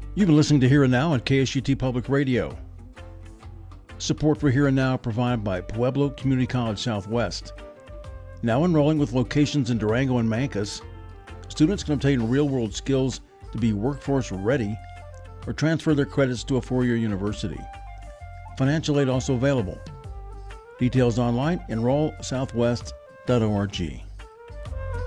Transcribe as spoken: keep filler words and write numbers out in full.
You've been listening to Here and Now on K S U T Public Radio. Support for Here and Now provided by Pueblo Community College Southwest. Now enrolling with locations in Durango and Mancos, students can obtain real-world skills to be workforce ready or transfer their credits to a four-year university. Financial aid also available. Details online, enroll southwest dot org.